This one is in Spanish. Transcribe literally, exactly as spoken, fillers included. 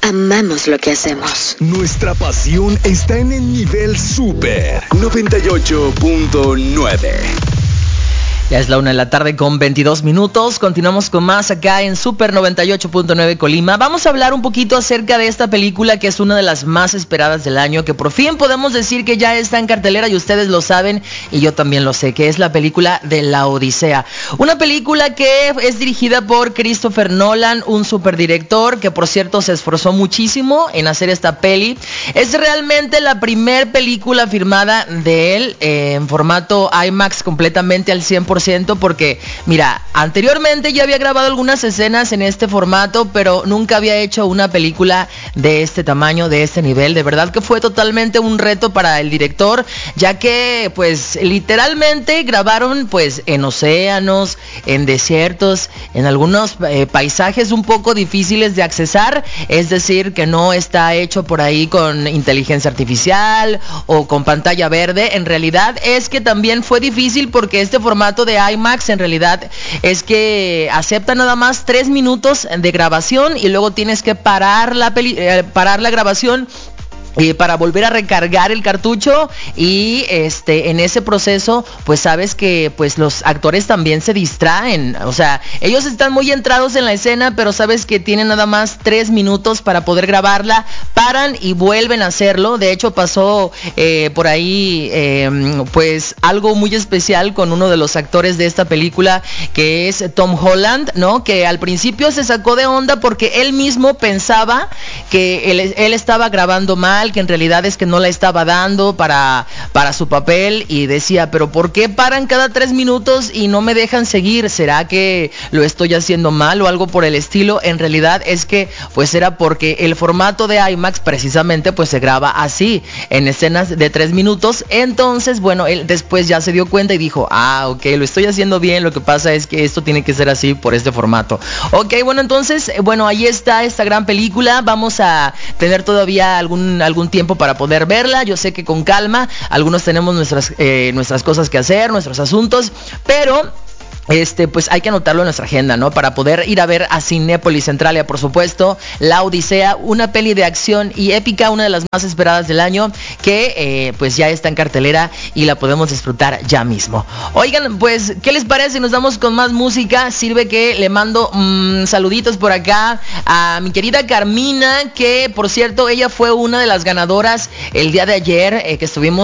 amamos lo que hacemos. Nuestra pasión está en el nivel Super noventa y ocho punto nueve. Ya es la una de la tarde con veintidós minutos. Continuamos con más acá en Super noventa y ocho punto nueve Colima. Vamos a hablar un poquito acerca de esta película que es una de las más esperadas del año, que por fin podemos decir que ya está en cartelera y ustedes lo saben y yo también lo sé, que es la película de La Odisea. Una película que es dirigida por Christopher Nolan, un superdirector que por cierto se esforzó muchísimo en hacer esta peli. Es realmente la primer película firmada de él eh, en formato IMAX completamente al cien por ciento. Porque, mira, anteriormente ya había grabado algunas escenas en este formato, pero nunca había hecho una película de este tamaño, de este nivel. De verdad que fue totalmente un reto para el director, ya que, pues, literalmente grabaron, pues, en océanos, en desiertos, en algunos eh, paisajes un poco difíciles de accesar. Es decir, que no está hecho por ahí con inteligencia artificial o con pantalla verde. En realidad es que también fue difícil porque este formato de de IMAX en realidad es que acepta nada más tres minutos de grabación y luego tienes que parar la peli- eh, parar la grabación Eh, para volver a recargar el cartucho y este en ese proceso pues sabes que pues los actores también se distraen, o sea, ellos están muy entrados en la escena, pero sabes que tienen nada más tres minutos para poder grabarla, paran y vuelven a hacerlo. De hecho pasó eh, por ahí eh, pues algo muy especial con uno de los actores de esta película, que es Tom Holland, ¿no? Que al principio se sacó de onda porque él mismo pensaba que él, él estaba grabando mal, que en realidad es que no la estaba dando para, para su papel, y decía, pero ¿por qué paran cada tres minutos y no me dejan seguir? ¿Será que lo estoy haciendo mal o algo por el estilo? En realidad es que pues era porque el formato de IMAX precisamente pues se graba así, en escenas de tres minutos. Entonces bueno, él después ya se dio cuenta y dijo, ah, ok, lo estoy haciendo bien, lo que pasa es que esto tiene que ser así por este formato. Ok, bueno, entonces, bueno, ahí está esta gran película. Vamos a tener todavía algún algún tiempo para poder verla. Yo sé que con calma, algunos tenemos nuestras eh, nuestras cosas que hacer, nuestros asuntos, pero Este, pues hay que anotarlo en nuestra agenda, ¿no? Para poder ir a ver a Cinépolis Centralia, por supuesto, La Odisea, una peli de acción y épica, una de las más esperadas del año, que eh, pues ya está en cartelera y la podemos disfrutar ya mismo. Oigan, pues, ¿qué les parece si nos damos con más música? Sirve que le mando mmm, saluditos por acá a mi querida Carmina, que por cierto, ella fue una de las ganadoras el día de ayer, eh, que estuvimos